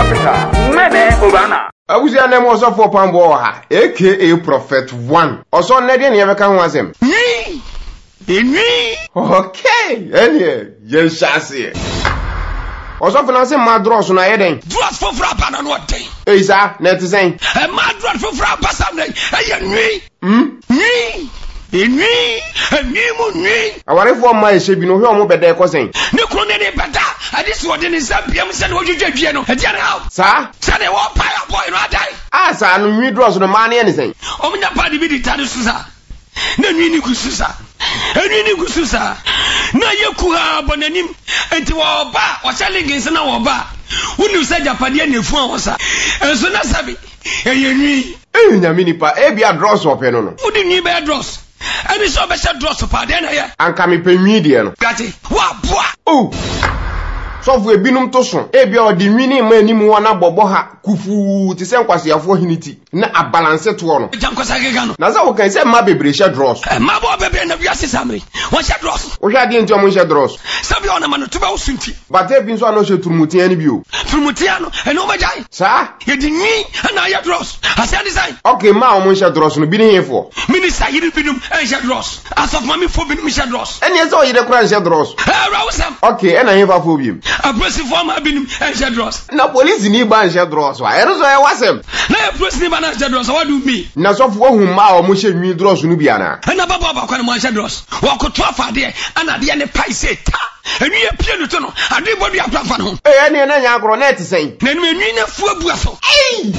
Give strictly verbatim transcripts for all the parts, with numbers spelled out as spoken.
capital. Mene Obana. Abuzi anem oso for pambo ha, aka Prophet one. Oso nede ne yebeka ho asem. Ni! Ni! Okay, enie, yen shase. Oso finance madros na yeden. Dros for frapa na no den. Eh sa, net sen. E madros for frapa sam den. E ni. Hmm? Ni! Ni! Ni mu ni. Aware for ma e shebi no hwe omo bede ko sen. Ni kro ne ne beda. Ade so de ne sampiam se ne odwedwadwie no. E dia na how. Sa? Se ne wo paya boy no adai. Ah sa no nwi dros no ma ne ne sen. Omunya pa de bi di tade susa. Na nwi ni kususa. Enwi ni kususa. Na yeku ha bonanim. Enti wo ba, wo challenge se na wo ba. Unu se japade na fu an wo sa. Enso na sabi. Eyenwi. Eh nyame nipa, e bia dros ope no no. Udi nwi be dros. Ani so be se dros pa de na ye. Anka me pe nwi de no. Gati, wa boa. Oh. So fu ebinum to so e bia odi nwini ma animu wona bobo ha kufu ti se nkwasiafo hiniti na abalance to no jankosa gega no na za wo kan se ma bebre she dross ma bo bebre na wiase samre won she dross wo hwa de nti o mo she dross sabi ona manu tuba usunti but e bi nso ano she turumutia ni bi o turumutia no eno ba jai sa ye di nwi na ya dross asa design okay ma o mo she dross no bi ni hefo minister yiri binum en she dross asof mami fo binum she dross eni e so yire kura she dross eh rawsam okay e na hefa fo bi abresi fo ma binum en she dross na police ni ba en she dross wa e so e wasem na e press ni ba na she dross what do me na so fo hu ma o mo she nwi dross no bi ana na baba ba kwa mo she dross wa ko to afa de ana de ne pai se ta enu ye pie no to no ade bodu aprafa no eh eni na nya akro na etisen na enu enu na fu abu aso eh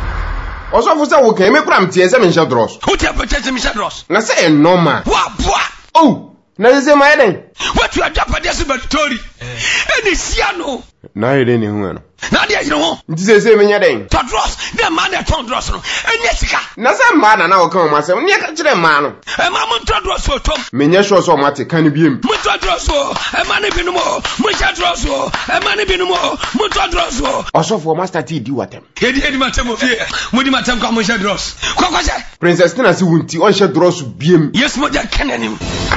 oso fu se wo kan me kura mtie se me she dross o te apache se me she dross na se e normal wa boa oh na se ma eden what you adapade se batori eni sia no na eden ni hu no na de yire ho nti se se me nya den to dross de man de ton dross no eni sika na se ma na na wo kan ma se ne ka kire ma no e ma mo to dross o tom me nya sure so ma te kan biem mo to dross o e ma ne binu mo mo cha dross o e ma ne binu mo mo to dross o osofo master ti di watem edi edi matem ofie mo di matem kwa mo cha dross kwa kwa che princess tina se wunti on she dross biem yes mo ja kenanim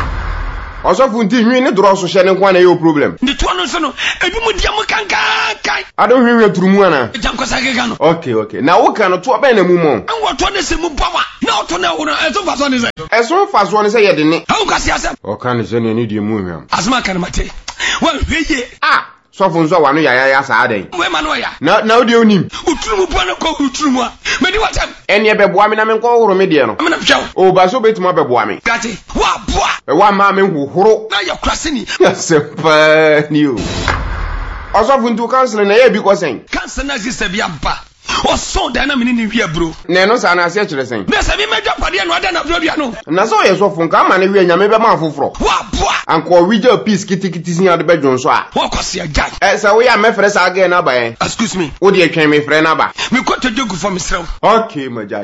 osofo nti hwi ne dross she ne kwa na yo problem ndi to no so no ebi mo dia mo kanka kai ado hwi hwi turumu ana jankosa gega no okay okay na wo kan to ba na mu mo an wo to ne se mu bawa na o to na wo no e so fa so ne se e so fa so ne se ye de ne ha ko sia asem o kan se ne ni die mu hwam asma kan mate wa hweye ah sofo nso wa no ya ya sa adan we ma no ya na na odi onim uturumu bo na ko uturumu a me di watam eni e be boa me na me nko horo me de no me na pjaw o ba so betima be boa me gati wa boa e wa ma me hohoro na ya krase ni sepa ni o osofo ntu cancel na ye bi ko sen cancel na sister bi aba o so da na me ni wi abro na no sa na ase kire sen na se bi medwa pade no ada na bro bia no na so ye sofo nka ma na wi anya me be ma foforo wa boa anko wi ja peace kitikiti sin ade be dwon so a wa kwase ajai eh sa we ya me frɛ sa aga na ba eh excuse me wo de atwen me frɛ na ba me ko to jogu for me srew okay majai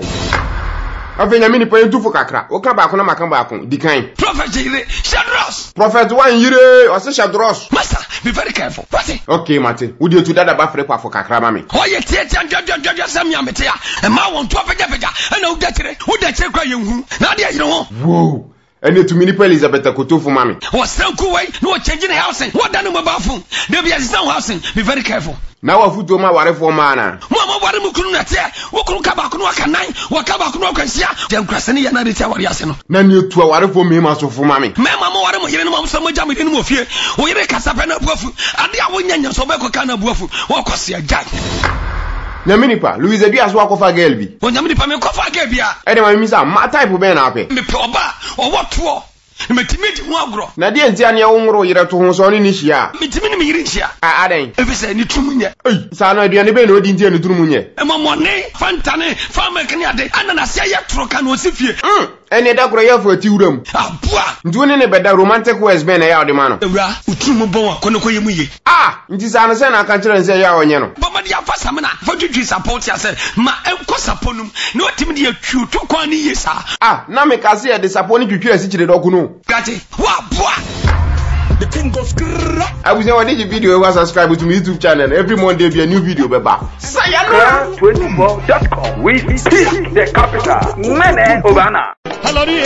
afenya mini pa yentufo kakra wo ka ba ko na maka ba ko dikan prophet jire shadros prophet one yire o se shadros master be very careful what okay mate wo de tu dada ba frɛ kwa fo kakra ma me o ye tie tie jojo sam ya mete ya e ma won to peja peja na wo da kire wo da kire kwa yenhu na de yire ho wow ene tu mini pa Elizabeth Kotofo ma me wo sanku wai no change the housing wo da no mabafu de bia sisan housing be very careful na wa futo ma ware fo ma na mo ma ware mu kunu na te wo kunu ka ba kunu aka nan wo ka ba kunu akwansia de nkrase ne ya na de tia ware ase no na ne tu ware fo me ma so fo ma me me ma mo ware mo yire no ma so mo jam de no mo fie wo yire kasa pe na buafu ade a wo nyanya so be ko ka na buafu wo kwase ajai na mini pa Louise Bia so akofa girl bi wo nyam ni pa me kofa girl bia e de ma mi sa ma type be na ape me pe oba o wo to metimi di ho agro na de ntia ne wo nworo yire to ho so ne ni hia metimi ni me yire hia a adan e fi se ni trumunye ei sa na aduane be na odi ntia ne trumunye e mo money fantane fama kan ade anana se ya tro kan o si fie mm ene da kro ya fo ati wuram abua ndu ne ne beda romantic words be na ya odi ma no ewura utrumu bon akono ko yemu ye ah nti sa na se na kan kire nse ya onye no boma dia fa samina fa twitwi support ya se ma enko saponum na otimi dia twutu kwan ni ye sa ah na me ka se ya de support ni twitwi asi kire do kuno gati wa bua the thing goes grrrr. I was never need video over subscribe to my YouTube channel every Monday be a new video beba Crown twenty-four dot com we see the capital Mene Obana. Hello.